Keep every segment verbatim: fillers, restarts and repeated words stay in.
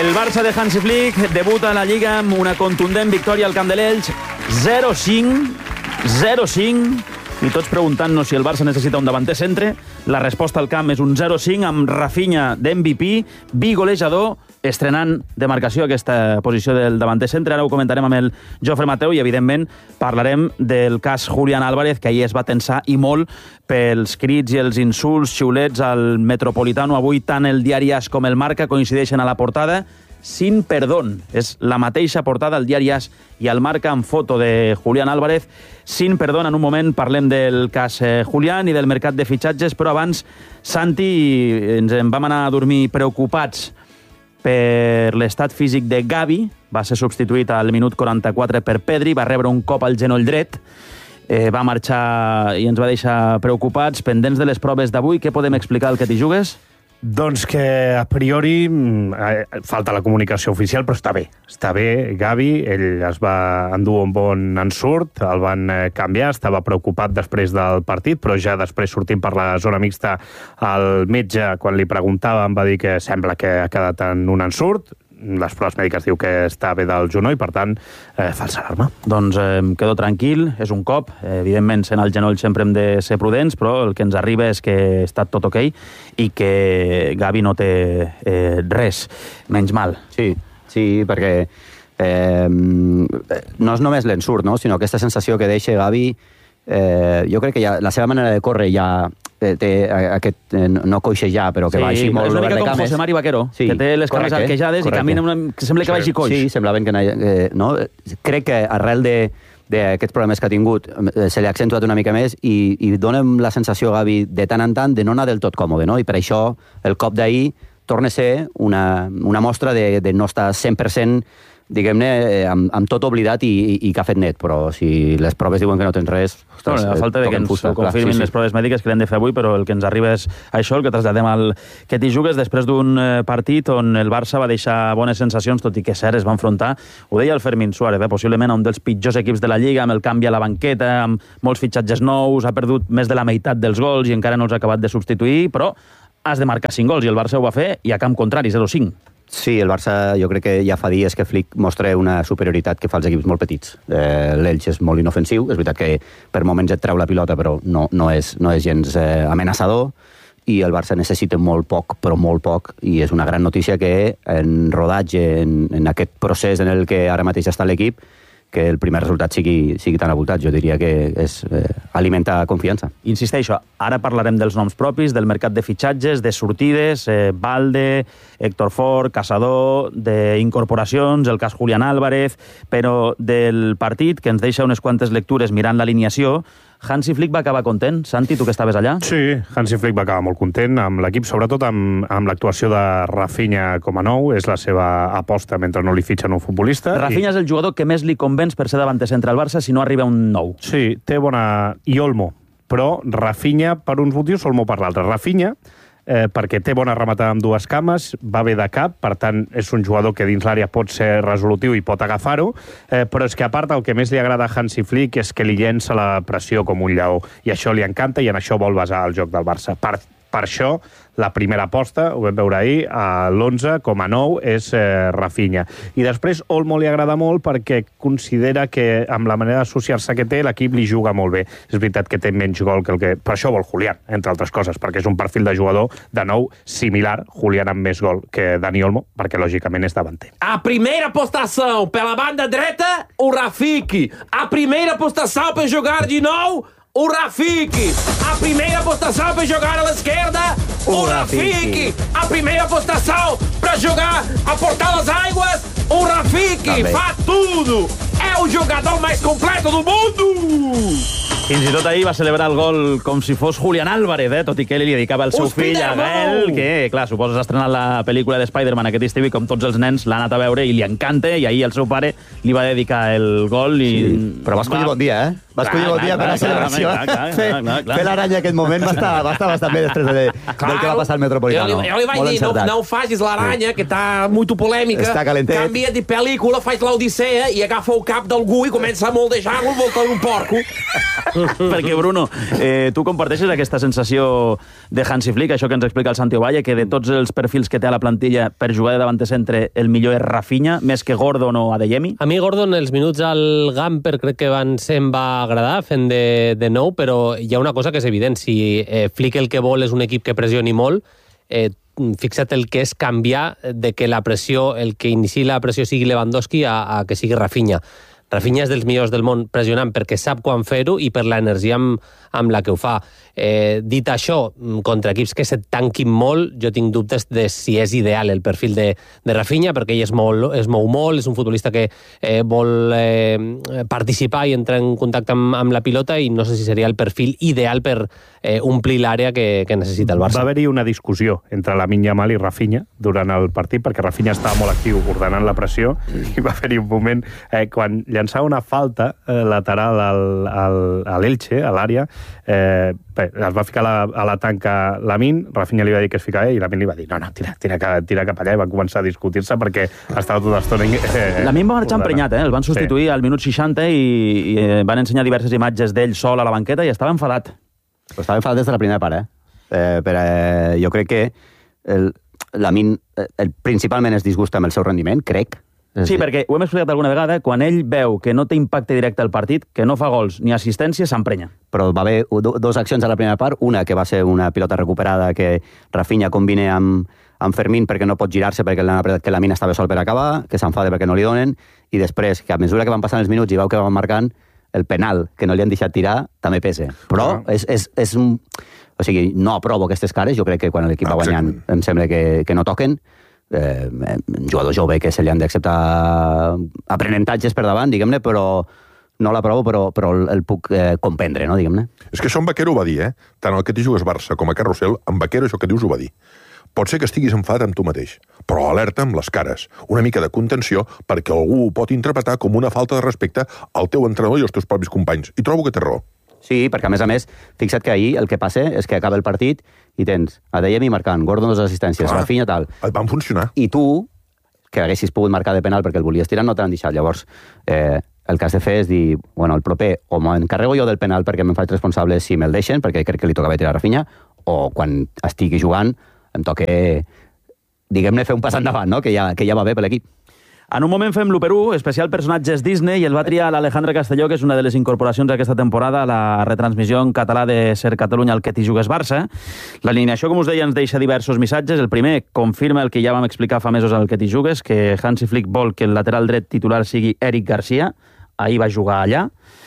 El Barça de Hansi Flick debuta en la Lliga amb una contundent victòria al Camp de l'Elx, zero cinc, zero cinc, i tots preguntant-nos si el Barça necessita un davanter centre. La resposta al camp és un zero cinc amb Rafinha d'M V P, bigolejador, estrenant de marcació aquesta posició del davanter centre. Ara ho comentarem amb el Jofre Mateu i, evidentment, parlarem del cas Julián Álvarez, que ahir es va tensar i molt pels crits i els insults xiulets al Metropolitano. Avui tant el diari AS com el Marca coincideixen a la portada. Sin perdón. És la mateixa portada al diari AS i al Marca amb foto de Julián Álvarez. Sin perdón. En un moment parlem del cas Julián i del mercat de fitxatges, però abans, Santi, ens en vam anar a dormir preocupats per l'estat físic de Gavi. Va ser substituït al minut quaranta-quatre per Pedri, va rebre un cop al genoll dret, eh, va marxar i ens va deixar preocupats, pendents de les proves d'avui. Què podem explicar al que t'hi jugues? Doncs que a priori eh, falta la comunicació oficial, però està bé. Està bé, Gavi, ell es va endur un bon ensurt, el van eh, canviar, estava preocupat després del partit, però ja després sortint per la zona mixta el metge, quan li preguntava, em va dir que sembla que ha quedat en un ensurt. Les proves mèdiques diu que està bé del genoll, per tant, eh, falsa alarma. Doncs eh, em quedo tranquil, és un cop. Eh, evidentment, sent el genoll sempre hem de ser prudents, però el que ens arriba és que està tot ok i que Gavi no té eh, res, menys mal. Sí, sí, perquè eh, no és només l'ensurt, no? Sinó aquesta sensació que deixa Gavi, eh, jo crec que ja, la seva manera de córrer ja té aquest, eh, no coixejar, però que sí, vagi molt obert de cames. És una mica com José Mari Vaquero, sí, que té les cames correcte, arquejades correcte. I camina una, que sembla que sí, vagi coix. Sí, semblaven que... Eh, no? Crec que arrel de d'aquests problemes que ha tingut se li ha accentuat una mica més i, i donem la sensació, Gavi, de tant en tant de no anar del tot còmode, no? I per això el cop d'ahir torna a ser una, una mostra de, de no estar cent per cent, diguem-ne, amb, amb tot oblidat i, i, i que ha fet net, però si les proves diuen que no tens res... Ostres, no, a falta de que ens fusta, ho confirmin clar, sí, sí. Les proves mèdiques que l'hem de fer avui, però el que ens arriba és això, el que traslladem al que t'hi jugues després d'un partit on el Barça va deixar bones sensacions, tot i que cert, es va enfrontar, ho deia el Fermín Suárez, eh, possiblement a un dels pitjors equips de la Lliga, amb el canvi a la banqueta, amb molts fitxatges nous, ha perdut més de la meitat dels gols i encara no els ha acabat de substituir, però has de marcar cinc gols i el Barça ho va fer i a camp contrari, zero cinc. Sí, el Barça jo crec que ja fa dies que Flick mostra una superioritat que fa els equips molt petits. Eh, L'Elx és molt inofensiu, és veritat que per moments et treu la pilota, però no, no, és, no és gens eh, amenaçador, i el Barça necessita molt poc, però molt poc, i és una gran notícia que en rodatge, en, en aquest procés en el que ara mateix està l'equip, que el primer resultat sigui, sigui tan avoltat. Jo diria que és eh, alimenta confiança. Insisteixo, ara parlarem dels noms propis, del mercat de fitxatges, de sortides, eh, Balde, Héctor Ford, Caçador, d'incorporacions, el cas Julián Álvarez, però del partit, que ens deixa unes quantes lectures mirant l'alineació, Hansi Flick va acabar content. Santi, tu que estaves allà? Sí, Hansi Flick va acabar molt content amb l'equip, sobretot amb, amb l'actuació de Rafinha com a nou. És la seva aposta mentre no li fitxen un futbolista. Rafinha i... és el jugador que més li convenç per ser davanter centre al Barça si no arriba un nou. Sí, té bona... I Olmo. Però Rafinha per uns motius, Olmo per l'altre. Rafinha, eh, perquè té bona rematada amb dues cames, va bé de cap, per tant, és un jugador que dins l'àrea pot ser resolutiu i pot agafar-ho, eh, però és que a part el que més li agrada a Hansi Flick és que li llença la pressió com un lleó, i això li encanta i en això vol basar el joc del Barça. Per, per això, la primera aposta, ho vam veure ahir, a l'onze com a nou és eh, Rafinha. I després Olmo li agrada molt perquè considera que amb la manera d'associar-se que té l'equip li juga molt bé. És veritat que té menys gol que el que... Per això vol Julián, entre altres coses, perquè és un perfil de jugador, de nou, similar, Julián amb més gol que Dani Olmo, perquè lògicament és davanter. A primeira postação pela banda dreta, o Rafiki. A primeira postação para jogar de nou, o Rafiki. A primeira postação para jogar à esquerda, o Rafiki. A primeira postação para jogar a Portal das Águas, o Rafiki. Fa tudo. É o jogador mais completo do mundo. Fins i tot ahir va celebrar el gol com si fos Julián Álvarez, eh? Tot i que ell li dedicava el seu fill a Gael, que, clar, suposa s'ha estrenat la pel·lícula de Spider-Man aquest estiu i com tots els nens l'ha anat a veure i li encanta, i ahir el seu pare li va dedicar el gol i... Sí, però va escollir bon dia, eh? Va escollir bon dia per la celebració. Fer l'aranya aquest moment va estar, va estar bastant bé després de, del que va passar al Metropolitano. Eu, eu li vaig dir, no, não fazes l'aranya, que està muito polèmica. Està calentet. Canvia de pel·lícula, faz l'Odisseia i agafa el cap d'algú i comença a moldejar-lo voltant un porco. perquè, Bruno, eh, tu comparteixes aquesta sensació de Hansi Flick, això que ens explica el Santi Ovalle, que de tots els perfils que té a la plantilla per jugar de davanter centre, el millor és Rafinha, més que Gordon o Adeyemi? A mi Gordon, els minuts al Gamper crec que van ser, em va agradar fent de, de nou, però hi ha una cosa que és evident. Si eh, Flick el que vol és un equip que pressioni molt, eh, fixa't el que és canviar de que la pressió, el que inici la pressió sigui Lewandowski a, a que sigui Rafinha. Rafinha és dels millors del món pressionant perquè sap quan fer-ho i per l'energia amb, amb la que ho fa. Eh, dit això, contra equips que se tanquin molt, jo tinc dubtes de si és ideal el perfil de, de Rafinha, perquè ell es mou, es mou molt, és un futbolista que eh, vol eh, participar i entrar en contacte amb, amb la pilota, i no sé si seria el perfil ideal per eh, omplir l'àrea que, que necessita el Barça. Va haver-hi una discussió entre Lamine Yamal i Rafinha durant el partit, perquè Rafinha estava molt actiu ordenant la pressió, i va haver-hi un moment eh, quan llançava una falta eh, lateral al, al, a l'Elche, a l'àrea, eh, bé, es va ficar la, a la tanca Lamine, Rafinha li va dir que es ficava ell, i Lamine li va dir, no, no, tira, tira, tira cap allà, i van començar a discutir-se perquè estava tota l'estona... Eh, Lamine va marxar emprenyat, eh? El van substituir sí. al minut seixanta i, i eh, van ensenyar diverses imatges d'ell sol a la banqueta i estava enfadat. Però estava enfadat des de la primera part, eh? eh per, eh jo crec que el, Lamine el, principalment es disgusta amb el seu rendiment, crec. Sí, perquè ho hem explicat alguna vegada, quan ell veu que no té impacte directe al partit, que no fa gols ni assistència, s'emprenya. Però va haver dues accions a la primera part, una que va ser una pilota recuperada que Rafinha combina amb, amb Fermín perquè no pot girar-se perquè l'han apretat que la mina estava sol per acabar, que s'enfada perquè no li donen, i després, que a mesura que van passant els minuts i veu que van marcant, el penal que no li han deixat tirar també pesa. Però és, és, és un... O sigui, no aprovo aquestes cares, jo crec que quan l'equip va guanyant em sembla que, que no toquen. Eh, un jugador jove que se li han d'acceptar aprenentatges per davant, diguem-ne, però no l'aprovo, però, però el, el puc eh, comprendre, no, diguem-ne. És que això en Vaquero ho va dir, eh? Tant el que t'hi jugues Barça com a Carrusel, en Vaquero això que dius ho va dir. Pot ser que estiguis enfadat amb tu mateix, però alerta amb les cares, una mica de contenció, perquè algú ho pot interpretar com una falta de respecte al teu entrenador i als teus propis companys. I trobo que té raó. Sí, perquè a més a més, fixa't que ahir el que passa és que acaba el partit i tens Adeyemi marcant, Gordon dos assistències, Clar, Rafinha tal. Van funcionar. I tu, que haguessis pogut marcar de penal perquè el volies tirar, no t'han deixat. Llavors, eh, el que has de fer és dir, bueno, el proper, o m'encarrego jo del penal perquè me'n faig responsable si me'l deixen, perquè crec que li tocava tirar a Rafinha, o quan estigui jugant em toca, diguem-ne, fer un pas endavant, no? que, ja, que ja va bé per l'equip. En un moment fem l'u per u, especial personatges Disney, i el va triar l'Alejandre Castelló, que és una de les incorporacions d'aquesta temporada a la retransmissió en català de Ser Catalunya, el que t'hi jugues Barça. L'alineació, com us deia, ens deixa diversos missatges. El primer confirma el que ja vam explicar fa mesos al que t'hi jugues, que Hansi Flick vol que el lateral dret titular sigui Eric Garcia. Ahir va jugar allà.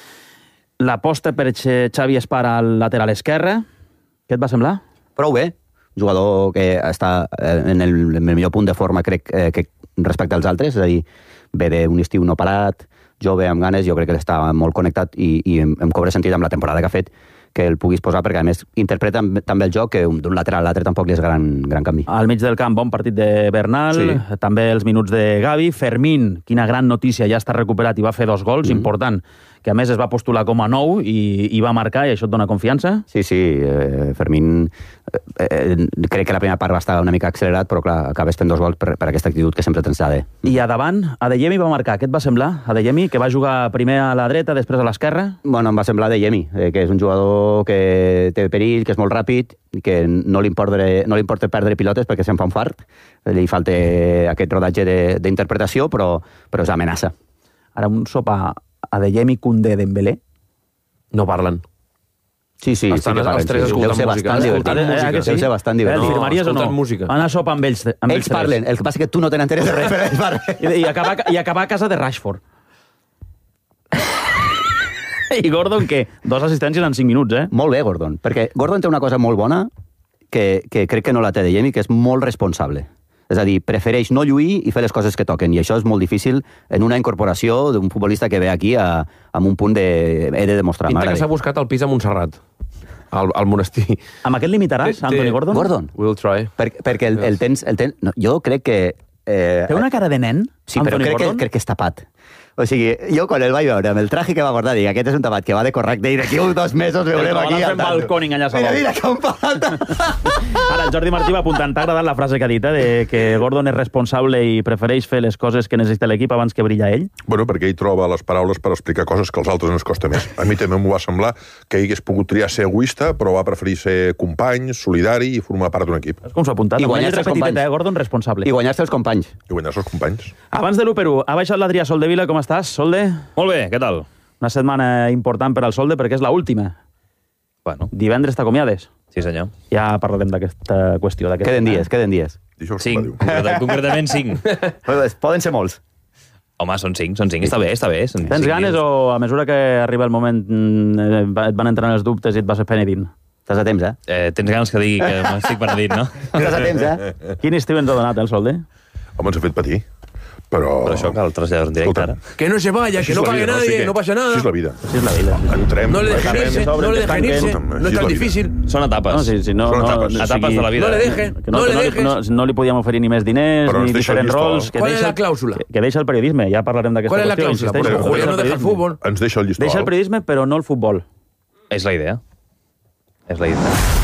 L'aposta per Xavi Espara al lateral esquerre. Què et va semblar? Prou bé. Jugador que està en el, en el millor punt de forma, crec, eh, que respecte als altres, és a dir, ve d'un estiu no parat, jove, amb ganes, jo crec que està molt connectat i, i em, em cobra sentit amb la temporada que ha fet que el puguis posar, perquè a més interpreta també el joc, que d'un lateral a l'altre tampoc li és gran, gran canvi. Al mig del camp, bon partit de Bernal, sí. També els minuts de Gavi. Fermín, quina gran notícia, ja està recuperat i va fer dos gols, mm-hmm. important, que a més es va postular com a nou i, i va marcar, i això et dona confiança? Sí, sí, eh, Fermín eh, eh, crec que la primera part va estar una mica accelerat, però clar, acabes fent dos gols per, per aquesta actitud que sempre tens de. I a davant, Adeyemi va marcar, què et va semblar? Adeyemi, que va jugar primer a la dreta, després a l'esquerra? Bueno, em va semblar Adeyemi, eh, que és un jugador que té perill, que és molt ràpid, que no li importa, no li importa perdre pilotes perquè se'n fa un fart, li falta aquest rodatge d'interpretació, però, però és amenaça. Ara un sopa Adeyemi, Koundé, Dembélé? No parlen. Sí, sí, Estan sí que parlen. els tres Sí. escoltant Deu ser música. bastant divertit. Escoltant música. Deu ser bastant divertit. No, firmaries o no? música. Anar a sopar amb ells, amb ells, Ells parlen, el que passa que tu no tenen interès de res, però ells parlen. I, i, acabar, I acabar a casa de Rashford. I Gordon, què? Dos assistències en cinc minuts, eh? Molt bé, Gordon, perquè Gordon té una cosa molt bona que, que crec que no la té Adeyemi, que és molt responsable. És a dir, prefereix no lluir i fer les coses que toquen, i això és molt difícil en una incorporació d'un futbolista que ve aquí a, amb un punt de... he de demostrar. Pinta que s'ha buscat el pis a Montserrat, al, al monestir. Amb aquest limitaràs, Anthony Gordon? Gordon. We'll try. Per, perquè el, el tens... El tens no, jo crec que... Eh, Té una cara de nen? Sí, però crec que, crec que és tapat. O sigui, jo quan el vaig veure amb el traje que va portar, dic, aquest és un tapat que va de correcte i d'aquí uns dos mesos veurem aquí al tanto. El Còning allà mira, mira, com falta. Ara, el Jordi Martí va apuntant. T'ha agradat la frase que ha dit, eh, de que Gordon és responsable i prefereix fer les coses que necessita l'equip abans que brilla ell? Bueno, perquè ell troba les paraules per explicar coses que als altres ens costa més. A mi també m'ho va semblar que ell hagués pogut triar ser egoista, però va preferir ser company, solidari i formar part d'un equip. És com s'ha apuntat. I guanyar-se els companys. Eh, Gordon responsable. I guanyar-se els companys. I guanyar-se els companys. Abans de l'u per u, ha baixat l'Adrià Soldevila. Com estàs, Solde? Molt bé, què tal? Una setmana important per al Solde perquè és l'última. Bueno, Divendres t'acomiades. sí senyor. Ja parlarem d'aquesta qüestió. Queden dies, queden dies. Dijous Cinc, diu. concreta- concretament cinc. Poden ser molts. Home, són cinc, són cinc, està bé, està bé. Són Tens cinc ganes dies. o a mesura que arriba el moment mm, et van entrant els dubtes i et vas penedint? Estàs a temps, eh? Eh, tens ganes que digui que m'estic penedint, no? Estàs a temps, eh? Quin estiu ens ha donat, eh, el Solde? Home, ens ha fet patir. Però... Però això cal traslladar en directe ara. Que no se vaya, Així que és no la pague vida, nadie, sí que- no pasa nada. Així és la vida. Així és la vida. Sí, sí. Entrem... No le dejen acabem. irse, sobren, no le que dejen estanquen. irse, Així no es és tan la vida. difícil. Són etapes. No, sí, sí, no, Són no, etapes. o Etapes sigui, de la vida. No le deje, que no no, le que no, dejes. no, no li podíem oferir ni més diners, Però ens ni deixa el diferents llistó. rols. Que ¿Cuál es deixa, la cláusula? Que, que deixa el periodisme, ja parlarem d'aquesta ¿Cuál es la qüestió. cláusula? insisteixo. Porque Però- Julián no però- deja el fútbol. Ens deixa el llistó Deixa el alt. periodisme, però no el futbol. És la idea. És la idea.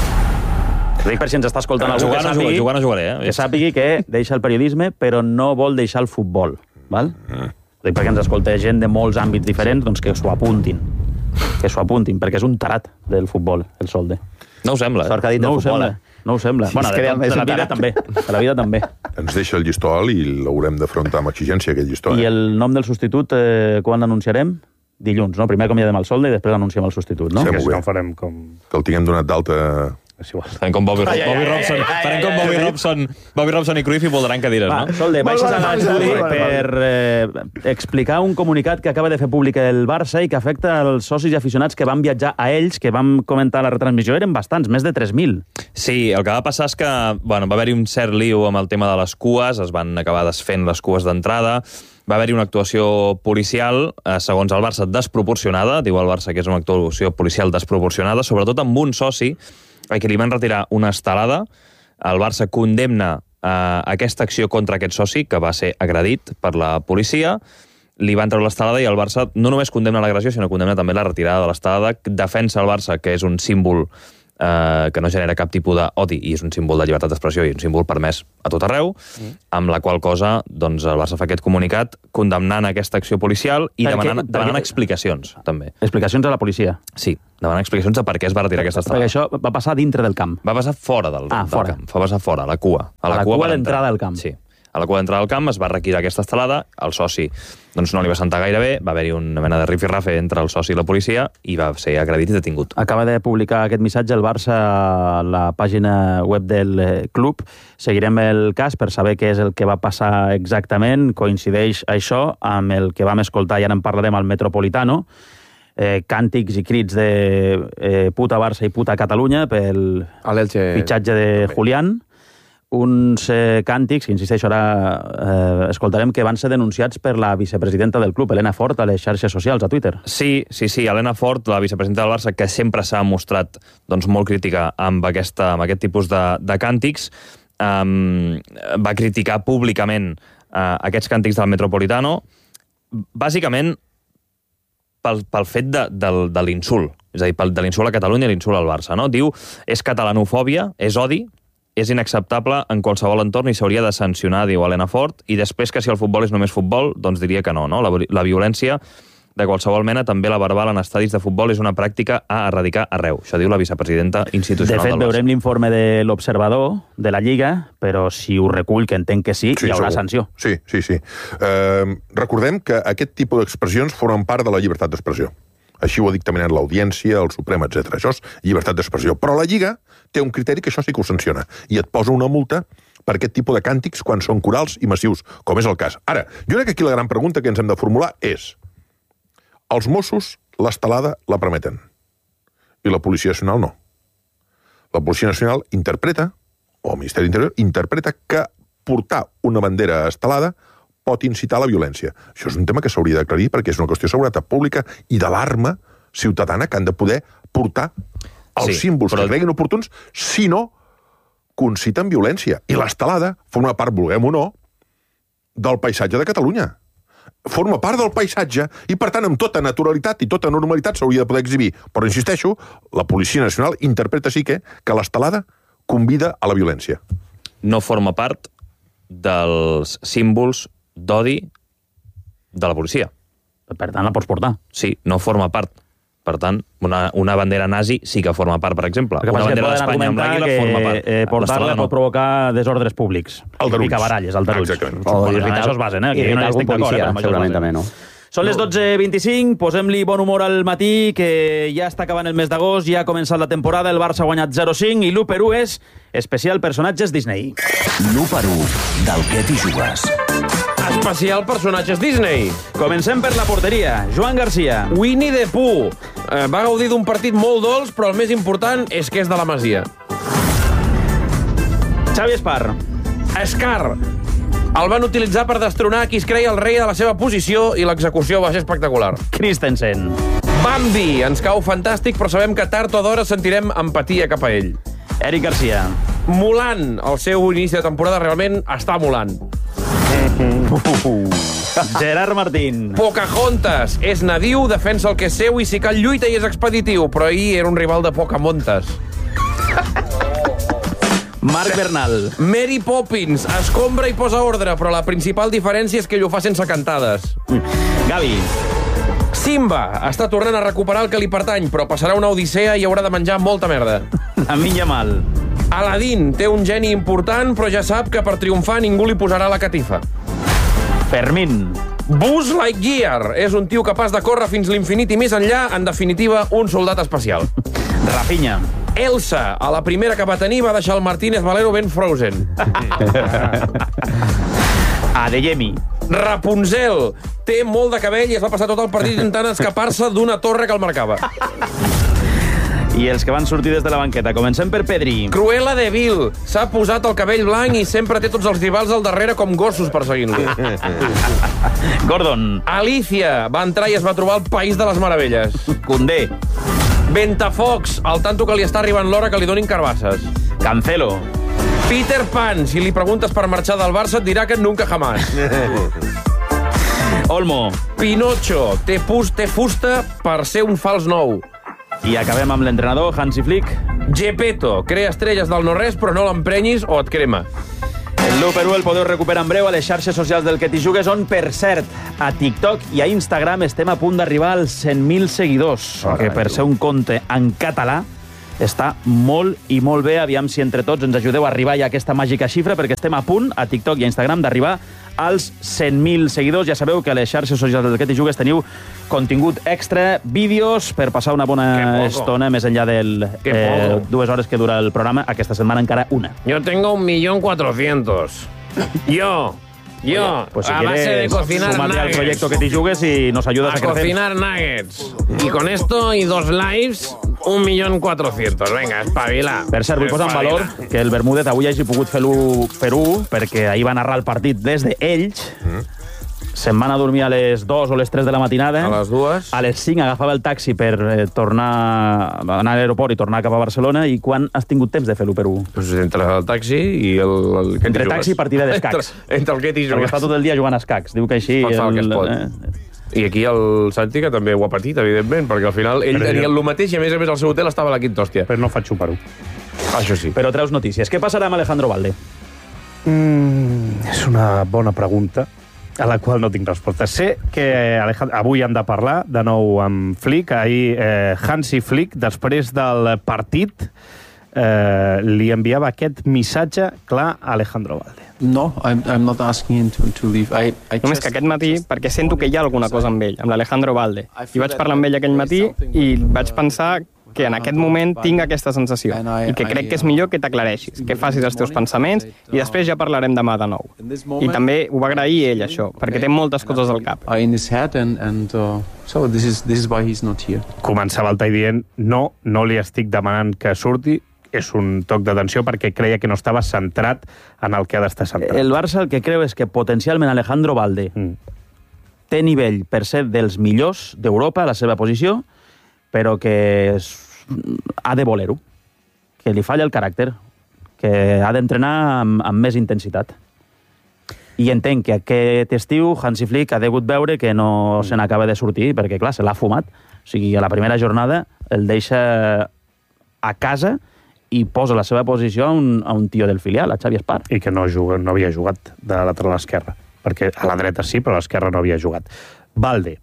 Ho dic per si ens està escoltant algú Jugar que no sàpigui, jugar, jugar no jugaré, eh? que sàpigui que deixa el periodisme, però no vol deixar el futbol. Val? Ho dic perquè ens escolta gent de molts àmbits diferents, doncs que s'ho apuntin. Que s'ho apuntin, perquè és un tarat del futbol, el Solde. No ho sembla, Sort que eh? ha dit No del ho futbol, sembla. eh? No ho sembla. Sí, Bueno, és de, que de, és de la un vida tarat. també. De la vida també. Ens deixa el llistó alt i l'haurem d'afrontar amb exigència, aquest llistó. I Eh? el nom del substitut, eh, quan l'anunciarem? Dilluns, no? Primer acomiadem el Solde i després anunciem el substitut, no? Sí. Que molt si bé. no ho farem com... Que el tinguem donat d'alta... És igual. Farem com Bobby, Bobby Robson. Farem com Bobby Robson, Bobby Robson i Cruyff i voldran cadires, Va, no? Solde, baixes Molt a bona l'estudi pausa, molt bona per eh, explicar un comunicat que acaba de fer públic el Barça i que afecta els socis i aficionats que van viatjar a ells, que vam comentar a la retransmissió. Eren bastants, més de tres mil. Sí, el que va passar és que bueno, va haver-hi un cert lío amb el tema de les cues, es van acabar desfent les cues d'entrada, va haver-hi una actuació policial, eh, segons el Barça, desproporcionada, diu el Barça que és una actuació policial desproporcionada, sobretot amb un soci a qui li van retirar una estelada. El Barça condemna eh, aquesta acció contra aquest soci, que va ser agredit per la policia, li van treure l'estelada i el Barça no només condemna l'agressió, sinó condemna també la retirada de l'estelada, defensa el Barça, que és un símbol eh, que no genera cap tipus d'odi i és un símbol de llibertat d'expressió i un símbol permès a tot arreu, mm. amb la qual cosa doncs, el Barça fa aquest comunicat condemnant aquesta acció policial i Per què? demanant, Per demanant què? explicacions, també. Explicacions a la policia. Sí, demanant explicacions de per què es va retirar aquesta Perquè estelada. això va passar dintre del camp. Va passar fora del, Ah, del fora. camp. Va passar fora, a la cua. A la cua per a entrar. l'entrada del camp. Sí. A la cua d'entrada del camp es va retirar aquesta estelada, el soci doncs, no li va sentar gaire bé, va haver-hi una mena de rifirrafe entre el soci i la policia i va ser agredit i detingut. Acaba de publicar aquest missatge el Barça a la pàgina web del eh, club. Seguirem el cas per saber què és el que va passar exactament. Coincideix això amb el que vam escoltar, i ara en parlarem, al Metropolitano. Eh, càntics i crits de eh, puta Barça i puta Catalunya pel A l'Elche... fitxatge de Julián. Uns eh, càntics, que insisteixo, ara eh, escoltarem, que van ser denunciats per la vicepresidenta del club, Elena Fort, a les xarxes socials, a Twitter. Sí, sí, sí, Elena Fort, la vicepresidenta del Barça, que sempre s'ha mostrat doncs, molt crítica amb, aquesta, amb aquest tipus de, de càntics, um, va criticar públicament uh, aquests càntics del Metropolitano, bàsicament pel, pel fet de, del, de l'insult, és a dir, pel, de l'insult a Catalunya i l'insult al Barça. No? Diu, és catalanofòbia, és odi, és inacceptable en qualsevol entorn i s'hauria de sancionar, diu Elena Fort, i després que si el futbol és només futbol, doncs diria que no. no? La, la violència de qualsevol mena, també la verbal en estadis de futbol, és una pràctica a erradicar arreu. Això diu la vicepresidenta De institucional fet, del Barça. veurem l'informe de l'observador de la Lliga, però si ho recull, que entenc que sí, Sí, hi haurà segur. sanció. Sí, sí, sí. Eh, recordem que aquest tipus d'expressions formen part de la llibertat d'expressió. Així ho ha dictaminat l'Audiència, el Suprem, etcètera. Això és llibertat d'expressió. Però la Lliga té un criteri que això sí que ho sanciona, i et posa una multa per aquest tipus de càntics quan són corals i massius, com és el cas. Ara, jo crec que aquí la gran pregunta que ens hem de formular és: els Mossos l'estelada la permeten i la Policia Nacional no. La Policia Nacional interpreta, o el Ministeri d'Interior interpreta, que portar una bandera estelada pot incitar a la violència. Això és un tema que s'hauria d'aclarir perquè és una qüestió de seguretat pública i d'alarma ciutadana que han de poder portar els Sí, símbols però- que creguin oportuns, si no conciten violència. I l'estelada forma part, vulguem o no, del paisatge de Catalunya. Forma part del paisatge i, per tant, amb tota naturalitat i tota normalitat s'hauria de poder exhibir. Però, insisteixo, la Policia Nacional interpreta sí que, que l'estelada convida a la violència. No forma part dels símbols d'odi de la policia. Per tant, la pots portar. Sí, no forma part. Per tant, una, una bandera nazi sí que forma part, per exemple. Una bandera d'Espanya amb l'àguila forma part. Eh, portar-la pot provocar desordres públics. Aldarulls. Picabaralles, aldarulls. Exactament. O irritar, això es basen, eh? Que jo no hi estic d'acord. Segurament també, no? Són les dotze vint-i-cinc, posem-li bon humor al matí, que ja està acabant el mes d'agost, ja ha començat la temporada, el Barça ha guanyat zero cinc i l'u per u és especial personatges Disney. L'u per u del que t'hi jugues. Especial personatges Disney. Comencem per la porteria. Joan Garcia. Winnie the Pooh. Eh, va gaudir d'un partit molt dolç, però el més important és que és de la Masia. Xavi Espar. Scar. El van utilitzar per destronar qui es creia el rei de la seva posició i l'execució va ser espectacular. Christensen. Bambi. Ens cau fantàstic, però sabem que tard o d'hora sentirem empatia cap a ell. Eric Garcia. Mulan. El seu inici de temporada realment està molant. Gerard Martín. Pocahontas. És nadiu, defensa el que és seu i si cal lluita i és expeditiu, però ahir era un rival de Pocahontas. Marc Bernal. Mary Poppins. Escombra i posa ordre, però la principal diferència és que ell ho fa sense cantades. Gavi. Simba. Està tornant a recuperar el que li pertany, però passarà una odissea i haurà de menjar molta merda. Amin Yamal. Aladdin. Té un geni important, però ja sap que per triomfar ningú li posarà la catifa. Fermín. Buzz Lightyear. És un tio capaç de córrer fins l'infinit i més enllà, en definitiva, un soldat especial. Rafinha. Elsa. A la primera que va tenir va deixar el Martínez Valero ben frozen. Adeyemi. Rapunzel. Té molt de cabell i es va passar tot el partit intentant escapar-se d'una torre que el marcava. I els que van sortir des de la banqueta. Comencem per Pedri. Cruella de Vil. S'ha posat el cabell blanc i sempre té tots els rivals al darrere com gossos perseguint-lo. Gordon. Alicia. Va entrar i es va trobar el País de les Meravelles. Condé. Ventafocs. Al tanto que li està arribant l'hora que li donin carbasses. Cancelo. Peter Pan. Si li preguntes per marxar del Barça et dirà que nunca jamás. Olmo. Pinocho. Té, pus, té fusta per ser un fals nou. I acabem amb l'entrenador, Hansi Flick. Gepetto. Crea estrelles del no-res, però no l'emprenyis o et crema. El l'u per u el podeu recuperar en breu a les xarxes socials del que t'hi jugues, on, per cert, a TikTok i a Instagram estem a punt d'arribar als cent mil seguidors, que per ser un compte en català està molt i molt bé. Aviam si entre tots ens ajudeu a arribar ja a aquesta màgica xifra, perquè estem a punt, a TikTok i a Instagram, d'arribar als cent mil seguidors. Ja sabeu que a les xarxes socials del que t'hi jugues teniu contingut extra, vídeos, per passar una bona estona més enllà del eh, dues hores que dura el programa. Aquesta setmana encara una. Yo tengo un millón cuatrocientos. Yo... Yo, pues si a base de cocinar súmate al nuggets. proyecto que te jugues y nos ayudas a, a crecer. cocinar nuggets. Y con esto y dos lives, un millón cuatrocientos. Venga, espavila. Per cert, vull posar en valor que el Bermúdez avui hagi pogut fer l'u per u, perquè ahir va narrar el partit des d'Elx. Mm. Se'n van a dormir a les dues o les tres de la matinada. A les dues. A les cinc agafava el taxi per eh, tornar anar a l'aeroport i tornar cap a Barcelona. I quan has tingut temps de fer l'u per u? Pues entre el taxi i el... el que entre taxi i partida d'escacs. Entre, entre el que t'hi jugues. Perquè està tot el dia jugant a escacs. Diu que així... Pot fer el que es pot. Eh? I aquí el Santi, que també ho ha patit, evidentment, perquè al final ell tenia el mateix i, a més a més, al seu hotel estava a la quinta hòstia. Però no faig un per u. Això sí. Però treus notícies. Què passarà amb Alejandro Valde? Mm, és una bona pregunta a la qual no tinc resposta. Sé que Alejandro, avui hem de parlar de nou amb Flick. Ahir eh, Hansi Flick, després del partit, eh, li enviava aquest missatge clar a Alejandro Valde. No, I'm, I'm not asking him to, to leave. I, I Només que aquest matí, perquè sento que hi ha alguna cosa amb ell, amb l'Alejandro Valde. I vaig parlar amb ell aquell matí i vaig pensar que en aquest moment tinc aquesta sensació i que crec que és millor que t'aclareixis, que facis els teus pensaments i després ja parlarem demà de nou. I també ho va agrair ell, això, perquè té moltes coses al cap. in his head and, and uh, so this is, this is why he's not here. Començava el tall dient no, no li estic demanant que surti, és un toc d'atenció perquè creia que no estava centrat en el que ha d'estar centrat. El Barça el que creu és que potencialment Alejandro Valde mm. té nivell per ser dels millors d'Europa a la seva posició, però que és, ha de voler-ho, que li falla el caràcter, que ha d'entrenar amb, amb més intensitat. I entenc que aquest estiu Hansi Flick ha degut veure que no mm. se n'acaba de sortir, perquè, clar, se l'ha fumat. O sigui, a la primera jornada el deixa a casa i posa la seva posició a un, a un tio del filial, a Xavi Espar. I que no, juga, no havia jugat de lateral esquerra, perquè a la dreta sí, però a l'esquerra no havia jugat. Balde.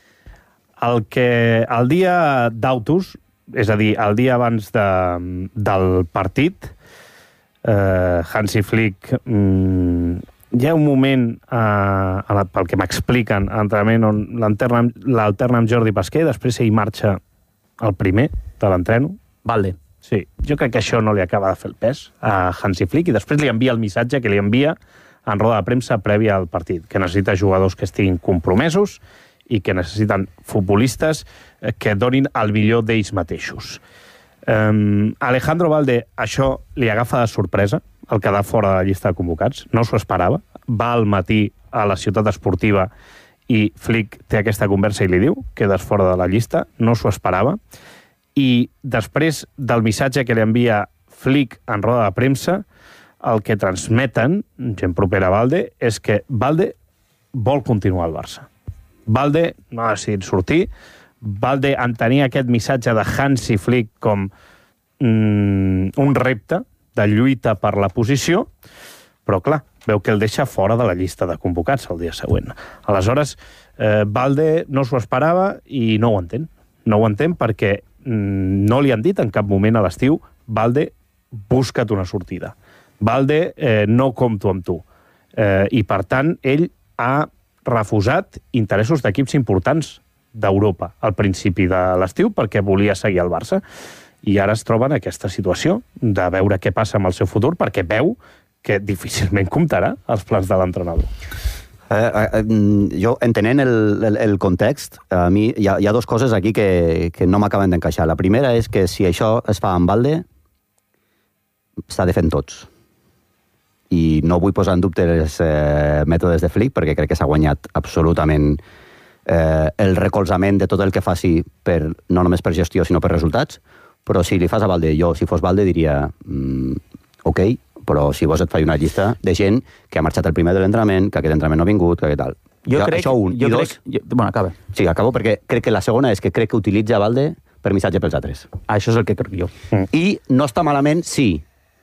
El que el dia d'autos, és a dir, el dia abans de, del partit, eh, Hansi Flick, mm, hi ha un moment, eh, la, pel que m'expliquen, a l'entrenament on l'alterna amb Jordi Pasquer, després ell marxa el primer de l'entreno. Balde. Sí, jo crec que això no li acaba de fer el pes a Hansi Flick i després li envia el missatge que li envia en roda de premsa prèvia al partit, que necessita jugadors que estiguin compromesos i que necessiten futbolistes que donin el millor d'ells mateixos. Um, Alejandro Balde, això li agafa de sorpresa, el quedar fora de la llista de convocats, no s'ho esperava, va al matí a la ciutat esportiva i Flick té aquesta conversa i li diu quedes fora de la llista, no s'ho esperava, i després del missatge que li envia Flick en roda de premsa, el que transmeten, gent propera a Balde, és que Balde vol continuar al Barça. Balde no ha decidit sortir, Balde entenia aquest missatge de Hansi Flick com mm, un repte de lluita per la posició, però clar, veu que el deixa fora de la llista de convocats el dia següent. Aleshores, eh, Balde no s'ho esperava i no ho entén. No ho entén perquè mm, no li han dit en cap moment a l'estiu Balde, busca't una sortida. Balde, eh, no compto amb tu. Eh, I, per tant, ell ha refusat interessos d'equips importants d'Europa al principi de l'estiu perquè volia seguir al Barça. I ara es troba en aquesta situació de veure què passa amb el seu futur perquè veu que difícilment comptarà els plans de l'entrenador. Eh, eh, jo, entenent el, el, el context, a mi hi ha, hi ha dues coses aquí que, que no m'acaben d'encaixar. La primera és que si això es fa amb Balde, s'ha de fer en tots. I no vull posar en dubte els eh, mètodes de Flick, perquè crec que s'ha guanyat absolutament eh, el recolzament de tot el que faci, per, no només per gestió, sinó per resultats, però si li fas a Balde, jo, si fos Balde, diria mm, ok, però si vols et faig una llista de gent que ha marxat el primer de l'entrenament, que aquest entrenament no ha vingut, que tal. Jo, jo crec... Això un. Jo I crec, dos... Jo, bueno, acaba. Sí, acabo, perquè crec que la segona és que crec que utilitza Balde per missatge pels altres. Això és el que crec jo. Mm. I no està malament si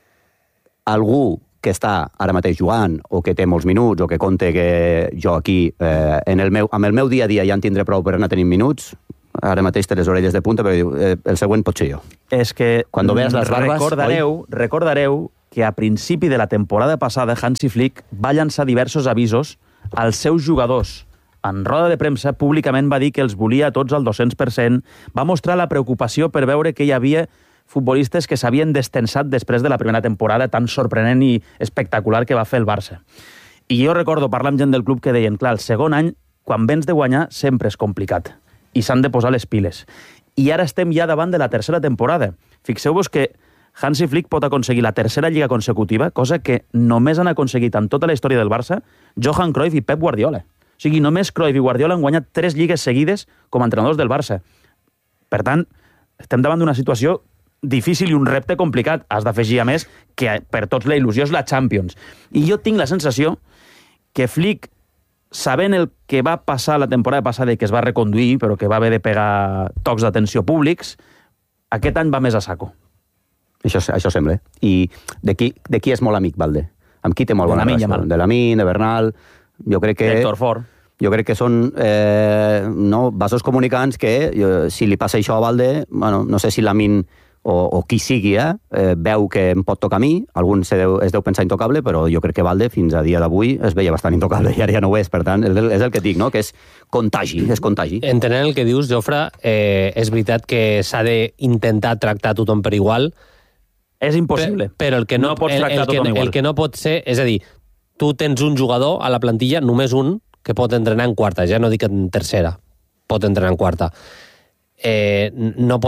algú que està ara mateix jugant, o que té molts minuts, o que compte que jo aquí, eh, en el meu, amb el meu dia a dia ja en tindré prou per anar tenint minuts, ara mateix té les orelles de punta, però diu, eh, el següent pot ser jo. És que Cuando veas las barbas, recordareu, oi? recordareu que a principi de la temporada passada Hansi Flick va llançar diversos avisos als seus jugadors. En roda de premsa, públicament va dir que els volia tots al dos-cents per cent, va mostrar la preocupació per veure que hi havia futbolistes que s'havien destensat després de la primera temporada tan sorprenent i espectacular que va fer el Barça. I jo recordo parlar amb gent del club que deien, clar, el segon any, quan vens de guanyar, sempre és complicat. I s'han de posar les piles. I ara estem ja davant de la tercera temporada. Fixeu-vos que Hansi Flick pot aconseguir la tercera lliga consecutiva, cosa que només han aconseguit en tota la història del Barça Johan Cruyff i Pep Guardiola. O sigui, només Cruyff i Guardiola han guanyat tres lligues seguides com a entrenadors del Barça. Per tant, estem davant d'una situació difícil i un repte complicat. Has d'afegir, a més, que per tots la il·lusió és la Champions. I jo tinc la sensació que Flick, sabent el que va passar la temporada passada i que es va reconduir, però que va haver de pegar tocs d'atenció públics, aquest any va més a saco. Això, això sembla. I de qui, de qui és molt amic, Balde? Amb qui té molt bona relació? De Lamine, de Bernal... Jo crec que... Héctor Ford. Jo crec que són eh, no, vasos comunicants que, jo, si li passa això a Balde, bueno, no sé si Lamine o, o qui sigui, eh, eh, veu que em pot tocar a mi, algun se deu, es deu pensar intocable, però jo crec que Balde fins a dia d'avui es veia bastant intocable i ara ja no ho és, per tant, és el, és el que dic, no? Que és contagi, és contagi. Entenent el que dius, Jofre, eh, és veritat que s'ha d'intentar tractar tothom per igual. És impossible. Per, però el que no, no pots tractar el, el tothom que, igual. El que no pot ser, és a dir, tu tens un jugador a la plantilla, només un, que pot entrenar en quarta, ja no dic en tercera, pot entrenar en quarta. Eh, no pot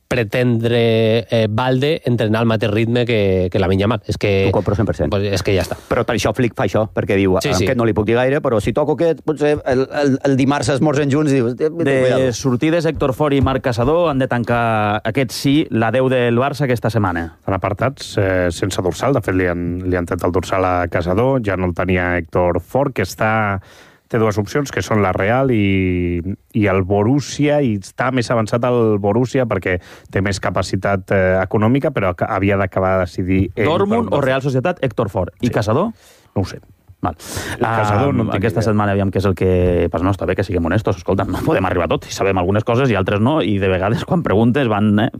pretendre eh, Balde entrenar al mateix ritme que, que la Yamal. És que... Ho compro cent per cent. Pues és que ja està. Però per això Flick fa això, perquè diu, Sí, sí, sí. aquest no li puc dir gaire, però si toco aquest, potser el, el, el dimarts esmorzen junts i dius... De sortides, Héctor Fort i Marc Caçador han de tancar aquest sí, la deu del Barça aquesta setmana. Estan apartats eh, sense dorsal. De fet, li han, li han tret el dorsal a Caçador. Ja no el tenia Héctor Fort, que està... té dues opcions, que són la Real i, i el Borussia, i està més avançat el Borussia perquè té més capacitat eh, econòmica, però havia d'acabar de decidir... Dortmund o Real Societat, Héctor Fort. I Sí. Caçador? No ho sé. Val. Caçador no en Um, tinc aquesta idea. setmana aviam què és el que... Pues no, està bé que siguem honestos. Escolta, no podem arribar a tot. I sabem algunes coses i altres no. I de vegades, quan preguntes, van... Eh,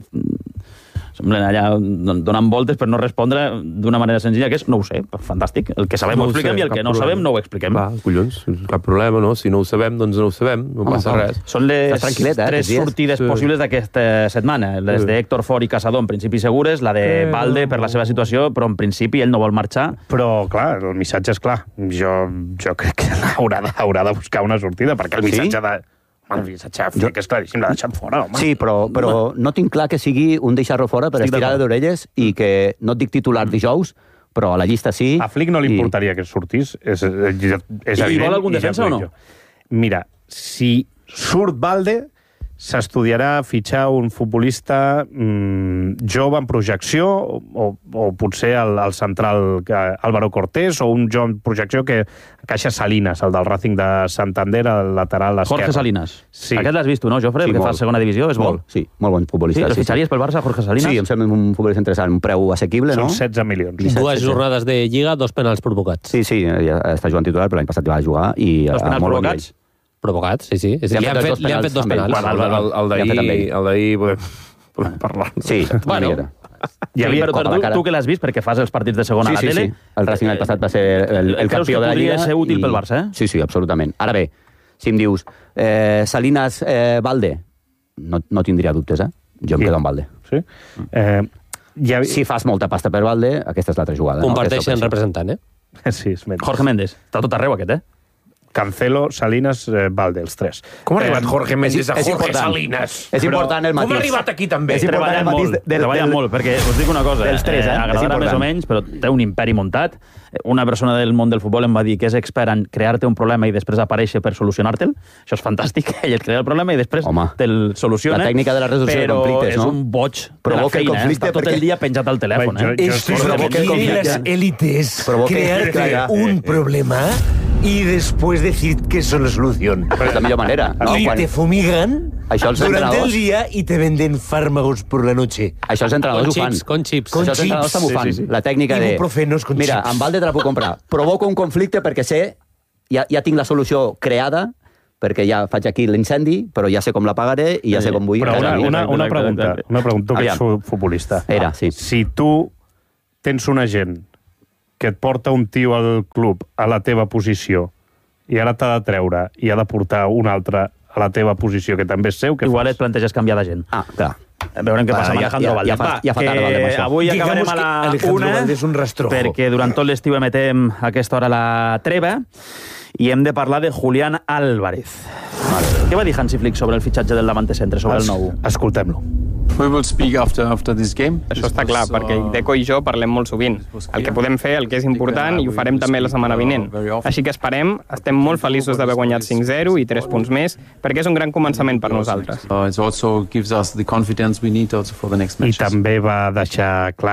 semblen allà donant voltes per no respondre d'una manera senzilla, que és no ho sé, fantàstic. El que sabem No ho ho expliquem sé, i el que cap no problema. sabem no ho expliquem. Va, collons, cap problema, no? Si no ho sabem, doncs no ho sabem, no Home, passa home. res. Són les Estàs tranquil·let, eh, tres aquests dies? sortides Sí. possibles d'aquesta setmana. Les Sí. d'Héctor Fort i Caçador, en principi segures, la de Eh, Balde per la seva situació, però en principi ell no vol marxar. Però, clar, el missatge és clar. Jo, jo crec que haurà de, haurà de buscar una sortida, perquè el Sí? missatge de... Home, el missatge de Flick és claríssim, l'ha deixat fora, home. Sí, però, però no tinc clar que sigui un deixar-lo fora per Estic estirar d'acord. d'orelles i que no et dic titular dijous, però a la llista sí. A Flick no li i- importaria que sortís, és, és, és I evident. vol algun i ja defensa t'ho o dic no? jo. Mira, si surt Balde, s'estudiarà fitxar un futbolista mmm, jove en projecció, o, o potser el, el central que, Álvaro Cortés, o un jove en projecció que encaixa Salinas, el del Racing de Santander, el lateral esquerre. Jorge Salinas. Sí. Aquest l'has vist tu, no, Jofre? Sí, el que fa molt. segona divisió, és Molt, molt. sí, molt bon Sí, futbolista. el fitxaries pel Barça, Jorge Salinas? Sí, em sembla un futbolista interessant, un preu assequible, no? Són setze milions. disset, Dues setze. jornades de Lliga, dos penals provocats. Sí, sí, ja està jugant titular, però l'any passat ja va jugar i... Dos a penals molt bon provocats? Provocats, sí, sí. És, Li han li, han fet fet, dos li han fet dos penals penals. també. El, el, el, Ja ha fet amb d'ahir, ell. el d'ahir podem, podem parlar. nivell. Sí, una Bueno. miqueta. Hi havia però, cop a però la tu, cara. tu que l'has vist, perquè fas els partits de segona Sí, a la sí, tele... sí. El Racing l'any passat va ser el, el Creus campió que de la Lliga. podria ser útil pel Barça, eh? Sí, sí, absolutament. Ara bé, si em dius eh, Salinas, eh, Balde, no, no tindria dubtes, eh? Jo em Sí. quedo amb Balde. Sí? Eh, hi havia... Si fas molta pasta per Balde, aquesta és l'altra jugada. Comparteixen no? representant, eh? Sí, és menys. Jorge Méndez. Està tot arreu, aquest, eh? Cancelo, Salinas, eh, Valde, els tres. Com ha arribat Jorge Méndez a és Jorge important. Salinas? És important el Com matís. ha arribat aquí també? És important Treballen el matís molt, de- del- treballen del- molt, perquè us dic una cosa, dels tres, eh? És agradarà important. més o menys, però té un imperi muntat. Una persona del món del futbol em va dir que és expert en crear-te un problema i després aparèixer per solucionar-te'l. Això és fantàstic, ell et crea el problema i després Home, te'l soluciona. la tècnica de la resolució de però conflictes, no? és un boig de la Provoca el feina, eh? conflicte Està tot perquè- el dia penjat al telèfon. Vai, jo- Eh? jo- Esto es Provoca lo el que quieren conflicte. las élites. Provoca el Crearte conflicte. un problema y después decir que eso es la solución. Però és la millor manera. No? Y Quan... te fumigan Això els durante el entrenadors- día y te venden fármacos por la noche. Això els entrenadors Con ho fan. chips, con chips. Con Això els entrenadors chips. també ho fan. Sí, sí, sí. La tècnica de... Ibuprofenos con Mira, chips. amb Valde te la puc comprar. Provoco un conflicte perquè sé... Ja, ja tinc la solució creada, perquè ja faig aquí l'incendi, però ja sé com la pagaré i ja sé com vull... Però casa una, meva. una, una Exacte, pregunta, exacte. una pregunta, tu que ets Aviam. fu- futbolista. Era, sí. Si tu tens un agent que et porta un tio al club a la teva posició i ara t'ha de treure i ha de portar un altre a la teva posició, que també és seu, què Igual fas? et planteges canviar d'agent. Ah, clar. Veurem què Va, passa amb ja- Alejandro ja- Valde. ja fa- Va, ja fa tard, que Valde, amb això. avui Digamos acabarem a que la Alejandro una, Valde és un rastrojo. perquè durant tot l'estiu emetem a aquesta hora la treva i hem de parlar de Julián Álvarez. Què va dir Hansi Flick sobre el fitxatge del davanter centre, sobre el nou? Escoltem-lo. We will speak after after this game. Això està clar, perquè Deco i jo parlem molt sovint. El que podem fer, el que és important, i ho farem també la setmana vinent. Així que esperem, estem molt feliços d'haver guanyat cinc zero i tres punts més, perquè és un gran començament per nosaltres. Uh, it also gives us the confidence we need also for the next I matches. també va deixar clar